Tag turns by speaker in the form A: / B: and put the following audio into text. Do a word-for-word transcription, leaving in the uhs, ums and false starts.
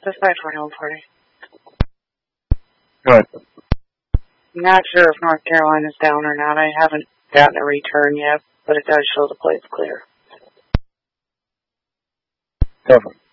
A: This is five forty-one forty.
B: Go ahead.
A: I'm not sure if North Carolina's down or not. I haven't gotten a return yet, but it does show the plate's clear.
B: Go for it.